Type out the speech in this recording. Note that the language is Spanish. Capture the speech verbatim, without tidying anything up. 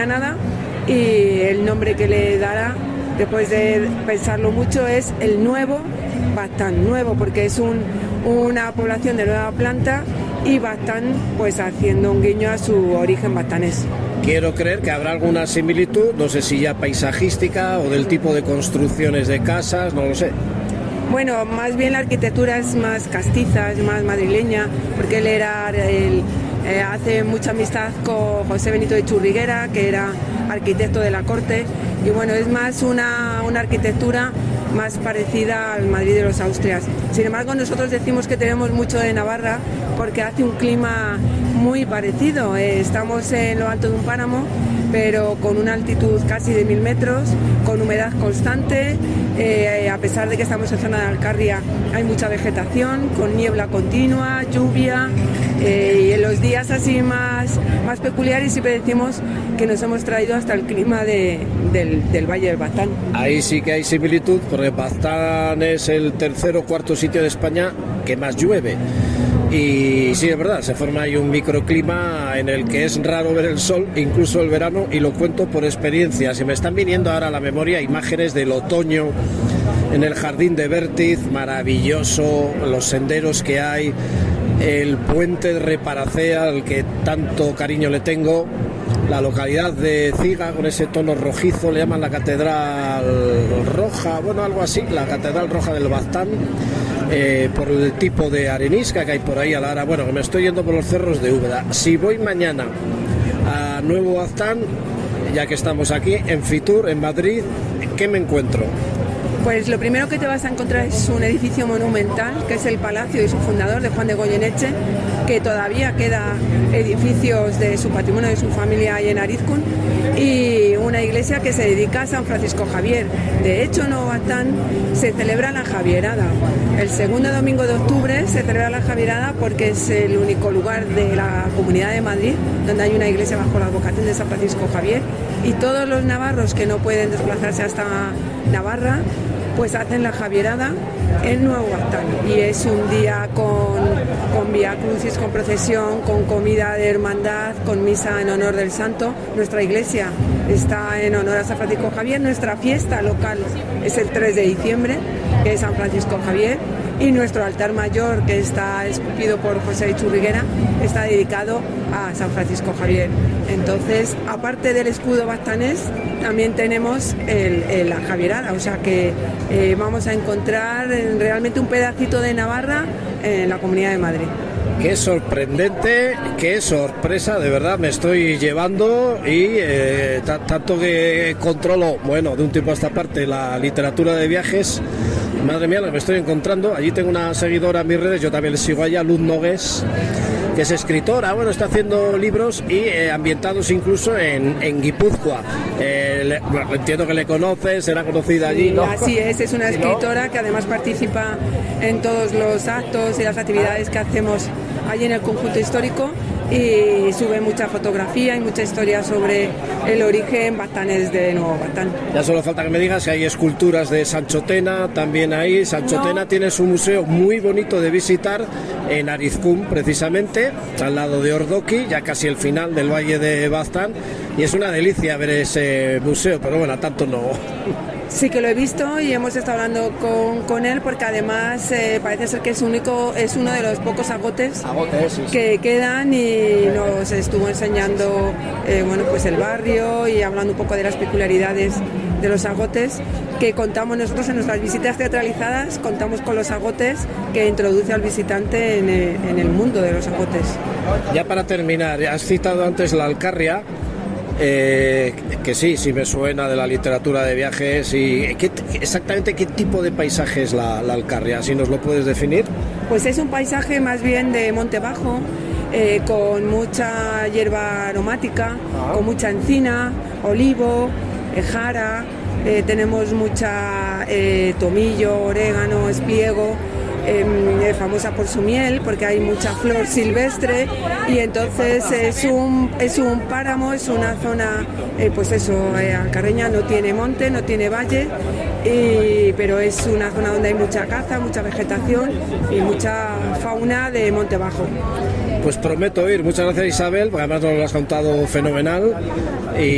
tenía nada, y el nombre que le dará, después de pensarlo mucho, es el Nuevo Baztán. Nuevo porque es un, una población de nueva planta, y Baztán pues haciendo un guiño a su origen baztanés. Quiero creer que habrá alguna similitud, no sé si ya paisajística o del tipo de construcciones de casas, no lo sé. Bueno, más bien la arquitectura es más castiza, es más madrileña, porque él era el, eh, hace mucha amistad con José Benito de Churriguera, que era arquitecto de la corte, y bueno, es más una, una arquitectura más parecida al Madrid de los Austrias. Sin embargo, nosotros decimos que tenemos mucho de Navarra porque hace un clima muy parecido. Eh, estamos en lo alto de un páramo, pero con una altitud casi de mil metros, con humedad constante. Eh, a pesar de que estamos en zona de Alcarria, hay mucha vegetación, con niebla continua, lluvia, eh, y en los días así más, más peculiares siempre decimos que nos hemos traído hasta el clima de, del, del Valle del Baztán. Ahí sí que hay similitud, porque Baztán es el tercer o cuarto sitio de España que más llueve. Y sí, es verdad, se forma ahí un microclima en el que es raro ver el sol, incluso el verano, y lo cuento por experiencia. Se me están viniendo ahora a la memoria imágenes del otoño en el jardín de Vértiz, maravilloso, los senderos que hay, el puente de Reparacea, al que tanto cariño le tengo, la localidad de Ciga, con ese tono rojizo, le llaman la Catedral Roja, bueno, algo así, la Catedral Roja del Baztán. Eh, por el tipo de arenisca que hay por ahí a la hora. Bueno, que me estoy yendo por los cerros de Úbeda. Si voy mañana a Nuevo Baztán, ya que estamos aquí en Fitur, en Madrid, ¿qué me encuentro? Pues lo primero que te vas a encontrar es un edificio monumental, que es el palacio de su fundador, de Juan de Goyeneche, que todavía queda edificios de su patrimonio, de su familia ahí en Arizcún, y una iglesia que se dedica a San Francisco Javier. De hecho, en Nuevo Baztán se celebra la Javierada. El segundo domingo de octubre se celebra la Javierada porque es el único lugar de la Comunidad de Madrid donde hay una iglesia bajo la advocación de San Francisco Javier, y todos los navarros que no pueden desplazarse hasta Navarra pues hacen la Javierada en Nuevo Baztán, y es un día con, con vía crucis, con procesión, con comida de hermandad, con misa en honor del santo. Nuestra iglesia está en honor a San Francisco Javier, nuestra fiesta local es el tres de diciembre, que es San Francisco Javier, y nuestro altar mayor, que está esculpido por José de Churriguera, está dedicado a San Francisco Javier. Entonces, aparte del escudo baztanés, también tenemos el, el, la Javierada, o sea que eh, vamos a encontrar realmente un pedacito de Navarra en la Comunidad de Madrid. Qué sorprendente, qué sorpresa, de verdad me estoy llevando, y eh, t- tanto que controlo, bueno, de un tiempo a esta parte, la literatura de viajes. Madre mía, lo que me estoy encontrando. Allí tengo una seguidora en mis redes, yo también le sigo a ella, Luz Nogués, que es escritora, bueno, está haciendo libros y eh, ambientados incluso en, en Guipúzcoa. Eh, le, bueno, entiendo que le conoces, será conocida allí, ¿no? Así es, es una escritora que además participa en todos los actos y las actividades que hacemos allí en el conjunto histórico, y sube mucha fotografía y mucha historia sobre el origen baztanés de Nuevo Baztán. Ya solo falta que me digas que hay esculturas de Sancho Tena también ahí. Sancho no. Tena tiene su museo muy bonito de visitar en Arizcún, precisamente, al lado de Ordoqui, ya casi el final del Valle de Baztán, y es una delicia ver ese museo, pero bueno, tanto no. Sí que lo he visto y hemos estado hablando con, con él, porque además eh, parece ser que es único, es uno de los pocos agotes, agotes sí, sí. que quedan, y nos estuvo enseñando eh, bueno, pues el barrio, y hablando un poco de las peculiaridades de los agotes que contamos nosotros en nuestras visitas teatralizadas. Contamos con los agotes que introduce al visitante en el, en el mundo de los agotes. Ya para terminar, has citado antes la Alcarria. Eh, que sí, sí me suena de la literatura de viajes. Y ¿qué, exactamente qué tipo de paisaje es la, la Alcarria? Si nos lo puedes definir. Pues es un paisaje más bien de monte bajo, eh, con mucha hierba aromática, ah. con mucha encina, olivo, eh, jara, eh, tenemos mucha eh, tomillo, orégano, espliego. Eh, famosa por su miel, porque hay mucha flor silvestre, y entonces es un, es un páramo, es una zona, eh, pues eso, eh, alcarreña, no tiene monte, no tiene valle, y, pero es una zona donde hay mucha caza, mucha vegetación y mucha fauna de monte bajo. Pues prometo ir. Muchas gracias, Isabel, porque además nos lo has contado fenomenal. Y